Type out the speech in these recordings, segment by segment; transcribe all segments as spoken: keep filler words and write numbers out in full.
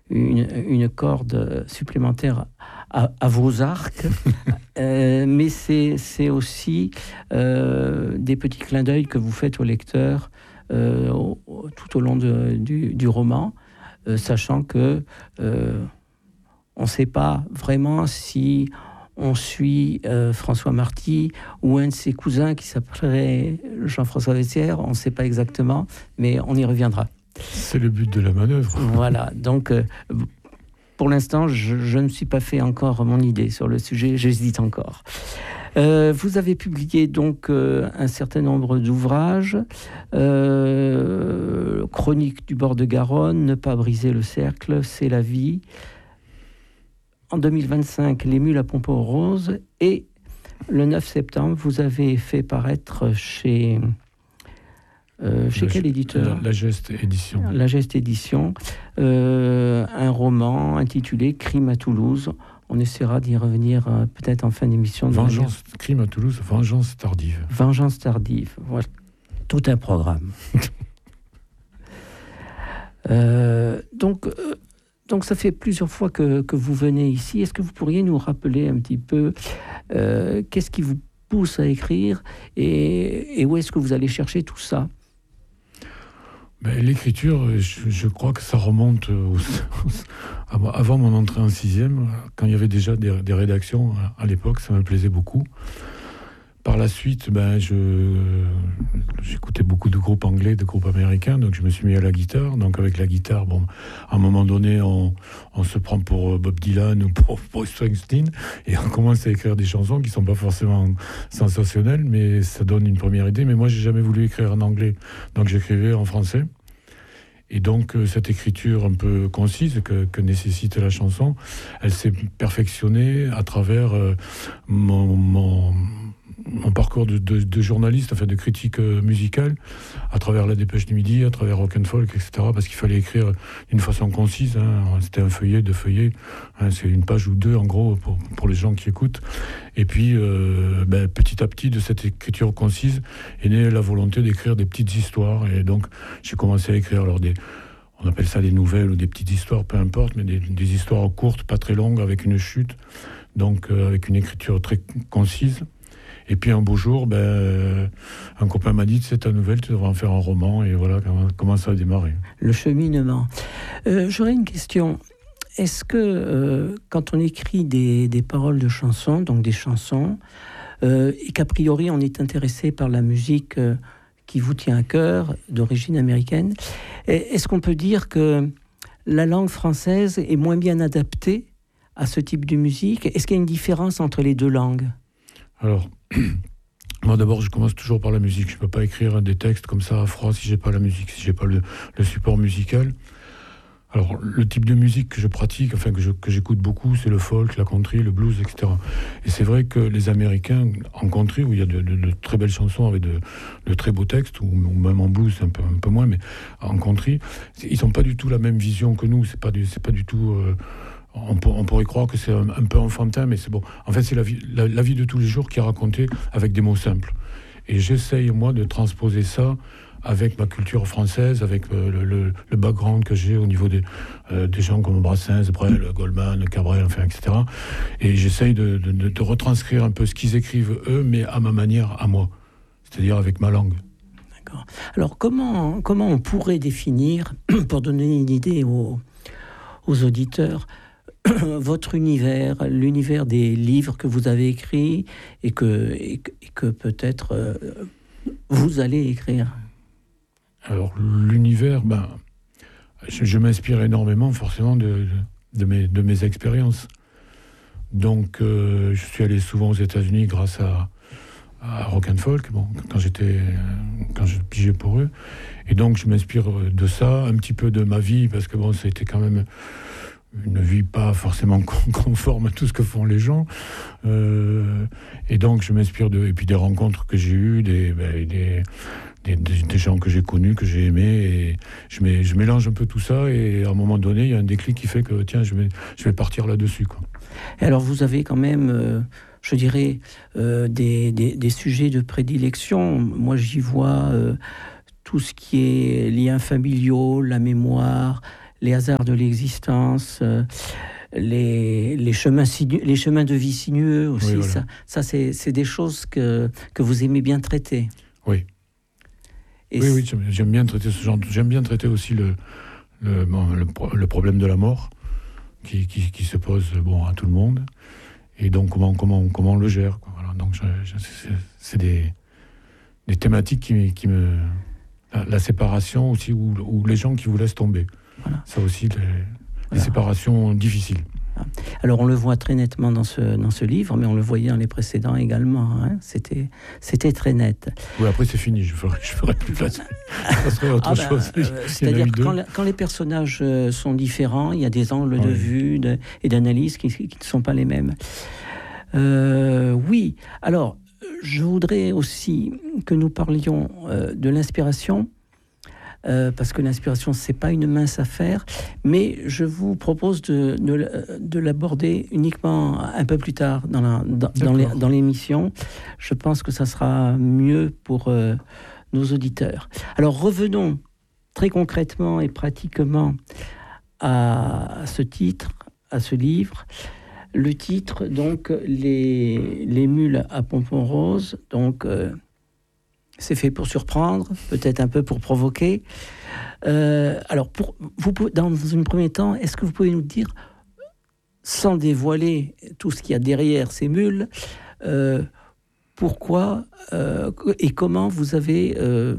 une, une corde supplémentaire à, à vos arcs, euh, mais c'est, c'est aussi euh, des petits clins d'œil que vous faites au lecteur euh, au, tout au long de, du, du roman, euh, sachant que euh, on ne sait pas vraiment si on suit euh, François Marty ou un de ses cousins qui s'appellerait Jean-François Vessière, on ne sait pas exactement, mais on y reviendra. C'est le but de la manœuvre. Voilà, donc euh, pour l'instant, je, je ne me suis pas fait encore mon idée sur le sujet, j'hésite encore. Euh, vous avez publié donc euh, un certain nombre d'ouvrages, euh, Chronique du bord de Garonne, Ne pas briser le cercle, C'est la vie. En deux mille vingt-cinq, Les mules à pompons roses, et le neuf septembre, vous avez fait paraître chez... Euh, chez la, quel éditeur ? La, la Geste Édition. La Geste Édition, euh, un roman intitulé Crime à Toulouse. On essaiera d'y revenir euh, peut-être en fin d'émission. Vengeance, manière... Crime à Toulouse, Vengeance tardive. Vengeance tardive, voilà. Tout un programme. euh, donc, euh, donc, ça fait plusieurs fois que, que vous venez ici. Est-ce que vous pourriez nous rappeler un petit peu euh, qu'est-ce qui vous pousse à écrire et, et où est-ce que vous allez chercher tout ça ? Ben, l'écriture, je, je crois que ça remonte au, avant mon entrée en sixième, quand il y avait déjà des, des rédactions à l'époque, ça me plaisait beaucoup. Par la suite, ben, je, j'écoutais beaucoup de groupes anglais, de groupes américains, donc je me suis mis à la guitare. Donc avec la guitare, bon, à un moment donné, on, on se prend pour Bob Dylan ou pour Bruce Springsteen, et on commence à écrire des chansons qui ne sont pas forcément sensationnelles, mais ça donne une première idée. Mais moi, j'ai jamais voulu écrire en anglais, donc j'écrivais en français. Et donc, cette écriture un peu concise que, que nécessite la chanson, elle s'est perfectionnée à travers euh, mon... mon mon parcours de, de, de journaliste, enfin de critique euh, musicale, à travers la Dépêche du Midi, à travers Rock and Folk, et cetera, parce qu'il fallait écrire d'une façon concise. Hein. C'était un feuillet, deux feuillets, hein, c'est une page ou deux en gros pour, pour les gens qui écoutent. Et puis, euh, ben, petit à petit, de cette écriture concise est née la volonté d'écrire des petites histoires. Et donc, j'ai commencé à écrire alors des... On appelle ça des nouvelles ou des petites histoires, peu importe, mais des, des histoires courtes, pas très longues, avec une chute, donc euh, avec une écriture très concise. Et puis un beau jour, ben, euh, un copain m'a dit, c'est ta nouvelle, tu devrais en faire un roman. Et voilà comment, comment ça a démarré. Le cheminement. Euh, j'aurais une question. Est-ce que euh, quand on écrit des, des paroles de chansons, donc des chansons, euh, et qu'a priori on est intéressé par la musique euh, qui vous tient à cœur, d'origine américaine, est-ce qu'on peut dire que la langue française est moins bien adaptée à ce type de musique ? Est-ce qu'il y a une différence entre les deux langues ? Alors, moi d'abord, je commence toujours par la musique. Je ne peux pas écrire des textes comme ça à froid si je n'ai pas la musique, si je n'ai pas le, le support musical. Alors, le type de musique que je pratique, enfin que, je, que j'écoute beaucoup, c'est le folk, la country, le blues, et cetera. Et c'est vrai que les Américains, en country, où il y a de, de, de très belles chansons avec de, de très beaux textes, ou, ou même en blues, un peu, un peu moins, mais en country, ils n'ont pas du tout la même vision que nous. C'est pas du, c'est pas du tout... Euh, On, pour, on pourrait croire que c'est un, un peu enfantin, mais c'est bon. En fait, c'est la vie, la, la vie de tous les jours qui est racontée avec des mots simples. Et j'essaye, moi, de transposer ça avec ma culture française, avec euh, le, le, le background que j'ai au niveau des, euh, des gens comme Brassens, Brel, Goldman, Cabrel, enfin, et cetera. Et j'essaye de, de, de, de retranscrire un peu ce qu'ils écrivent, eux, mais à ma manière, à moi. C'est-à-dire avec ma langue. D'accord. Alors, comment, comment on pourrait définir, pour donner une idée aux, aux auditeurs, votre univers, l'univers des livres que vous avez écrits et que, et que, et que peut-être euh, vous allez écrire? Alors, l'univers, ben, je, je m'inspire énormément forcément de, de, de, mes, de mes expériences. Donc, euh, je suis allé souvent aux États-Unis grâce à, à Rock and Folk, bon, quand j'étais, quand je pigeais pour eux. Et donc, je m'inspire de ça, un petit peu de ma vie, parce que bon, ça a été quand même une vie pas forcément conforme à tout ce que font les gens. Euh, et donc, je m'inspire de... Et puis des rencontres que j'ai eues, des, ben, des, des, des, des gens que j'ai connus, que j'ai aimés. Et je, mets, je mélange un peu tout ça. Et à un moment donné, il y a un déclic qui fait que, tiens, je vais, je vais partir là-dessus, quoi. Et alors, vous avez quand même... Euh... je dirais, euh, des, des, des sujets de prédilection. Moi, j'y vois euh, tout ce qui est liens familiaux, la mémoire, les hasards de l'existence, euh, les, les, chemins sinu- les chemins de vie sinueux aussi. Oui, voilà. Ça, ça c'est, c'est des choses que, que vous aimez bien traiter. Oui. Et oui, oui, j'aime, j'aime bien traiter ce genre. De, j'aime bien traiter aussi le, le, bon, le, le problème de la mort qui, qui, qui se pose bon, à tout le monde. Et donc, comment, comment, comment on le gère, quoi. Voilà. Donc, je, je, c'est, c'est des, des thématiques qui, qui me... La, la séparation aussi, ou, ou les gens qui vous laissent tomber. Voilà. Ça aussi, les, voilà. les séparations difficiles. Alors, on le voit très nettement dans ce, dans ce livre, mais on le voyait dans les précédents également. Hein. C'était, c'était très net. Oui, après, c'est fini. Je ne ferai, je ferai plus ça. Ça serait autre ah ben, chose. Euh, c'est-à-dire que quand, quand les personnages sont différents, il y a des angles oui. de vue de, et d'analyse qui, qui ne sont pas les mêmes. Euh, oui. Alors, je voudrais aussi que nous parlions euh, de l'inspiration. Euh, parce que l'inspiration, c'est pas une mince affaire, mais je vous propose de, de, de l'aborder uniquement un peu plus tard dans, la, dans, dans, les, dans l'émission. Je pense que ça sera mieux pour euh, nos auditeurs. Alors revenons très concrètement et pratiquement à, à ce titre, à ce livre. Le titre, donc, les, les mules à pompons roses, donc... Euh, c'est fait pour surprendre, peut-être un peu pour provoquer. Euh, alors, pour, vous pouvez, dans un premier temps, est-ce que vous pouvez nous dire, sans dévoiler tout ce qu'il y a derrière ces mules, euh, pourquoi euh, et comment vous avez euh,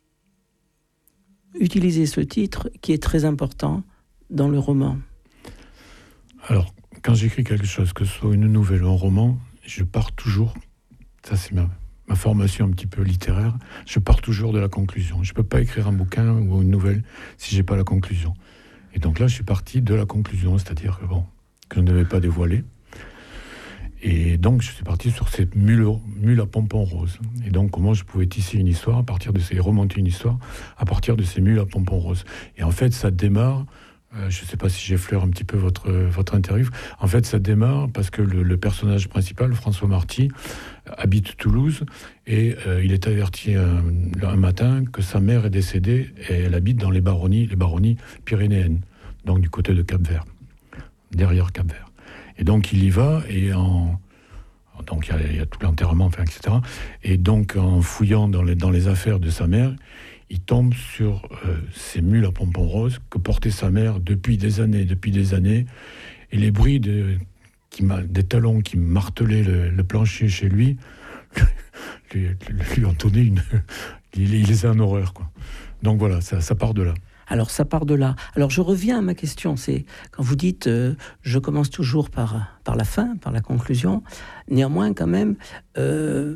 utilisé ce titre qui est très important dans le roman ? Alors, quand j'écris quelque chose, que ce soit une nouvelle ou un roman, je pars toujours, ça c'est ma... ma formation un petit peu littéraire, je pars toujours de la conclusion. Je ne peux pas écrire un bouquin ou une nouvelle si je n'ai pas la conclusion. Et donc là, je suis parti de la conclusion, c'est-à-dire que, bon, que je ne devais pas dévoiler. Et donc, je suis parti sur ces mules, mules à pompons roses. Et donc, comment je pouvais tisser une histoire à partir de ces... remonter une histoire à partir de ces mules à pompons roses. Et en fait, ça démarre... Euh, je ne sais pas si j'effleure un petit peu votre, votre interview. En fait, ça démarre parce que le, le personnage principal, François Marty, habite Toulouse et euh, il est averti un, un matin que sa mère est décédée et elle habite dans les baronnies, les baronnies pyrénéennes, donc du côté de Cap-Vert, derrière Cap-Vert. Et donc il y va et en... Donc il y, y a tout l'enterrement, enfin, et cetera. Et donc en fouillant dans les, dans les affaires de sa mère, il tombe sur euh, ces mules à pompons roses que portait sa mère depuis des années, depuis des années. Et les bruits de, qui des talons qui martelaient le, le plancher chez lui lui, lui, lui ont donné une... il, il les a en horreur, quoi. Donc voilà, ça, ça part de là. Alors ça part de là. Alors je reviens à ma question, c'est quand vous dites euh, je commence toujours par, par la fin, par la conclusion, néanmoins quand même... Euh,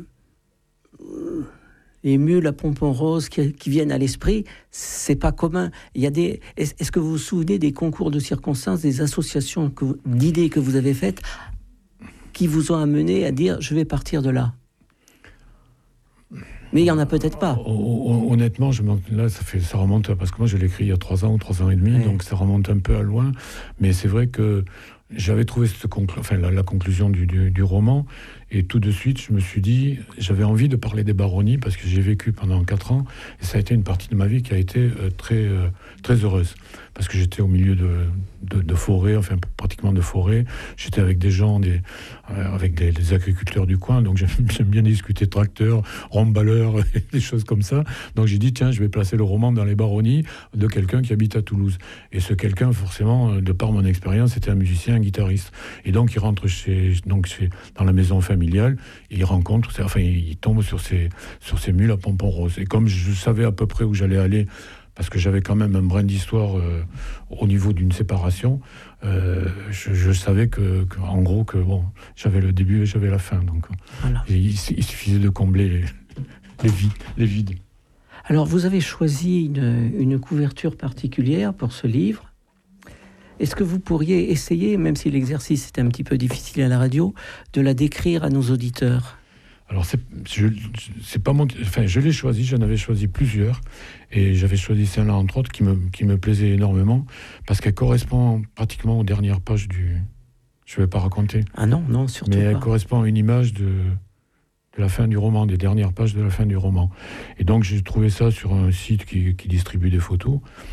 les mules à pompons roses qui, qui viennent à l'esprit, c'est pas commun. Il y a des. Est-ce, est-ce que vous vous souvenez des concours de circonstances, des associations que vous, d'idées que vous avez faites, qui vous ont amené à dire je vais partir de là ? Mais il y en a peut-être pas. Honnêtement, je là, ça fait, ça remonte parce que moi je l'ai écrit il y a trois ans ou trois ans et demi, ouais. Donc ça remonte un peu à loin. Mais c'est vrai que j'avais trouvé cette conclu- enfin, la, la conclusion du, du, du roman, et tout de suite, je me suis dit, j'avais envie de parler des baronnies, parce que j'ai vécu pendant quatre ans, et ça a été une partie de ma vie qui a été euh, très, euh, très heureuse, parce que j'étais au milieu de, de, de forêt, enfin pratiquement de forêt, j'étais avec des gens, des, euh, avec des, des agriculteurs du coin, donc j'aime, j'aime bien discuter tracteurs, remballeurs, des choses comme ça, donc j'ai dit, tiens, je vais placer le roman dans les baronnies de quelqu'un qui habite à Toulouse, et ce quelqu'un, forcément, de par mon expérience, c'était un musicien, un guitariste. Et donc, il rentre chez, donc chez, dans la maison familiale, et il rencontre, enfin, il tombe sur ces, sur ces mules à pompons roses. Et comme je savais à peu près où j'allais aller, parce que j'avais quand même un brin d'histoire euh, au niveau d'une séparation, euh, je, je savais que, que, en gros, que bon, j'avais le début et j'avais la fin. Donc, voilà. il, il suffisait de combler les, les, vides, les vides. Alors, vous avez choisi une, une couverture particulière pour ce livre. Est-ce que vous pourriez essayer, même si l'exercice est un petit peu difficile à la radio, de la décrire à nos auditeurs ? Alors, c'est, je, c'est pas mon, enfin, je l'ai choisi, j'en avais choisi plusieurs, et j'avais choisi celle-là, entre autres, qui me, qui me plaisait énormément, parce qu'elle correspond pratiquement aux dernières pages du... Je ne vais pas raconter. Ah non, non, surtout mais pas. Mais elle correspond à une image de, de la fin du roman, des dernières pages de la fin du roman. Et donc, j'ai trouvé ça sur un site qui, qui distribue des photos.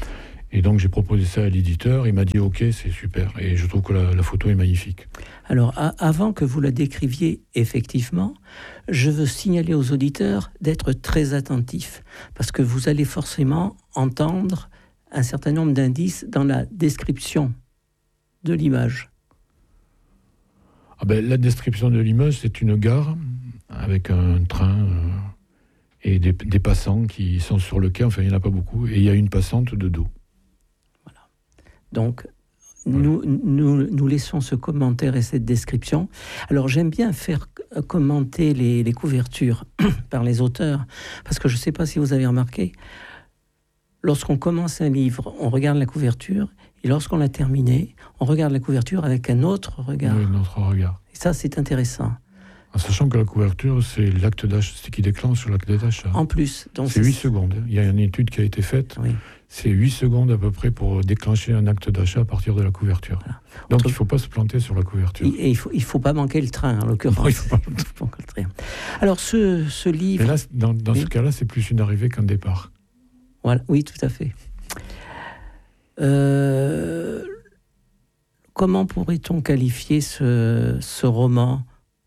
Et donc j'ai proposé ça à l'éditeur, il m'a dit ok, c'est super, et je trouve que la, la photo est magnifique. Alors a- avant que vous la décriviez effectivement, je veux signaler aux auditeurs d'être très attentifs, parce que vous allez forcément entendre un certain nombre d'indices dans la description de l'image. Ah ben, la description de l'image, c'est une gare avec un train euh, et des, des passants qui sont sur le quai, enfin il n'y en a pas beaucoup, et il y a une passante de dos. Donc, nous, nous, nous laissons ce commentaire et cette description. Alors, j'aime bien faire commenter les, les couvertures par les auteurs, parce que je ne sais pas si vous avez remarqué, lorsqu'on commence un livre, on regarde la couverture, et lorsqu'on l'a terminé, on regarde la couverture avec un autre regard. Oui, notre regard. Et ça, c'est intéressant. En sachant que la couverture, c'est l'acte d'achat, c'est qui déclenche l'acte d'achat. En plus. Donc c'est huit secondes. Il y a une étude qui a été faite. Oui. C'est huit secondes à peu près pour déclencher un acte d'achat à partir de la couverture. Voilà. Donc Entre... il ne faut pas se planter sur la couverture. Et il ne faut, il faut pas manquer le train, en l'occurrence. Non, il faut pas manquer le train. Alors, ce, ce livre... Et là, dans, dans oui. ce cas-là, c'est plus une arrivée qu'un départ. Voilà. Oui, tout à fait. Euh... Comment pourrait-on qualifier ce, ce roman ?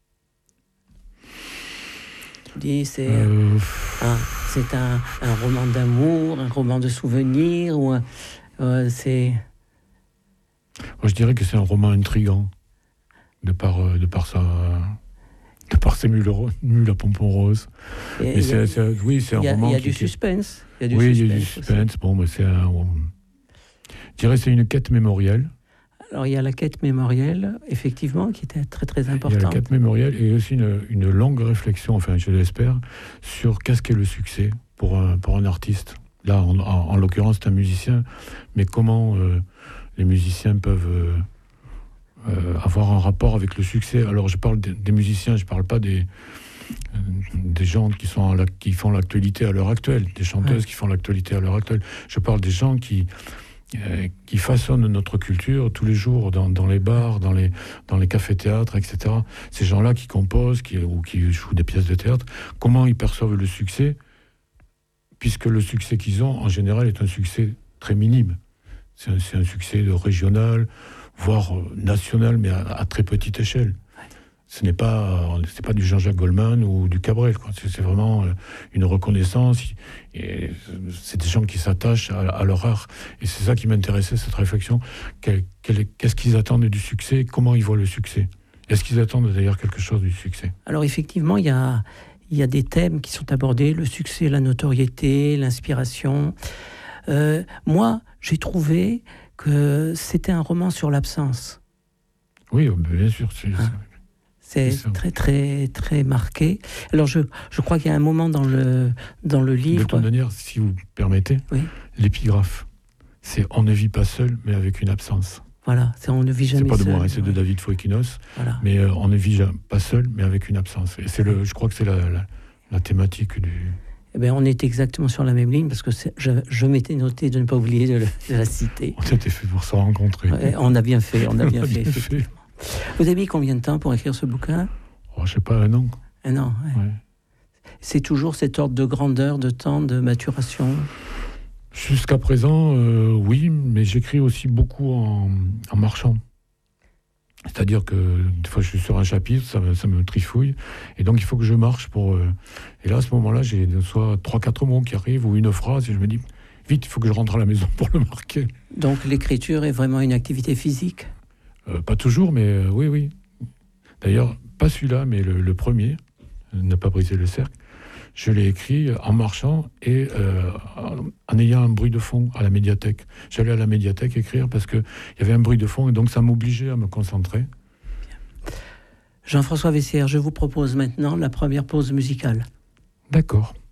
C'est euh... un, c'est un, un roman d'amour, un roman de souvenirs, ou un, euh, c'est... Moi, je dirais que c'est un roman intriguant, de par, de par, sa, de par ses mules, mules à pompons roses. Et Mais c'est, c'est, oui, c'est un a, roman. Il y a qui, du suspense. Il y a du oui, suspense il y a du suspense. Bon, mais c'est un, je dirais que c'est une quête mémorielle. Alors, il y a la quête mémorielle, effectivement, qui était très, très importante. Il y a la quête mémorielle et aussi une, une longue réflexion, enfin, je l'espère, sur qu'est-ce qu'est le succès pour un, pour un artiste. Là, en, en, en l'occurrence, c'est un musicien, mais comment euh, les musiciens peuvent euh, euh, avoir un rapport avec le succès. Alors, je parle des, des musiciens, je ne parle pas des, euh, des gens qui, sont la, qui font l'actualité à l'heure actuelle, des chanteuses ouais. qui font l'actualité à l'heure actuelle. Je parle des gens qui... Euh, qui façonnent notre culture tous les jours dans, dans les bars, dans les, dans les cafés-théâtres, et cetera. Ces gens-là qui composent qui, ou qui jouent des pièces de théâtre, comment ils perçoivent le succès, puisque le succès qu'ils ont, en général, est un succès très minime. C'est un, c'est un succès de régional, voire national, mais à, à très petite échelle. Ce n'est pas, c'est pas du Jean-Jacques Goldman ou du Cabrel, quoi. C'est, c'est vraiment une reconnaissance. Et c'est des gens qui s'attachent à, à leur art. Et c'est ça qui m'intéressait, cette réflexion. Quel, quel, qu'est-ce qu'ils attendent du succès ? Comment ils voient le succès ? Est-ce qu'ils attendent d'ailleurs quelque chose du succès ? Alors effectivement, il y a, il y a des thèmes qui sont abordés, le succès, la notoriété, l'inspiration. Euh, moi, j'ai trouvé que c'était un roman sur l'absence. Oui, bien sûr. C'est, hein C'est, c'est très, très, très marqué. Alors, je, je crois qu'il y a un moment dans le, dans le livre... De toute manière, si vous permettez, oui. l'épigraphe, c'est « On ne vit pas seul, mais avec une absence ». Voilà, c'est « On ne vit jamais seul ». C'est pas de moi, ouais. c'est de David Foikinos. Voilà. Mais euh, on ne vit pas seul, mais avec une absence. Et c'est le, je crois que c'est la, la, la thématique du... Eh bien, on est exactement sur la même ligne, parce que c'est, je, je m'étais noté de ne pas oublier de, le, de la citer. On s'était fait pour se rencontrer. Ouais, on a bien fait, on a bien, on a fait, bien fait. Vous avez mis combien de temps pour écrire ce bouquin ? Oh, je sais pas, un an. Un an, ouais. Ouais. C'est toujours cet ordre de grandeur, de temps, de maturation ? Jusqu'à présent, euh, oui, mais j'écris aussi beaucoup en, en marchant. C'est-à-dire que des fois, je suis sur un chapitre, ça me, ça me trifouille, et donc il faut que je marche pour... Euh, et là, à ce moment-là, j'ai soit trois quatre mots qui arrivent, ou une phrase, et je me dis, vite, il faut que je rentre à la maison pour le marquer. Donc l'écriture est vraiment une activité physique ? Euh, pas toujours, mais euh, oui, oui. D'ailleurs, pas celui-là, mais le, le premier, euh, Ne pas briser le cercle, je l'ai écrit en marchant et euh, en ayant un bruit de fond à la médiathèque. J'allais à la médiathèque écrire parce qu'il y avait un bruit de fond et donc ça m'obligeait à me concentrer. Jean-François Vessières, je vous propose maintenant la première pause musicale. D'accord.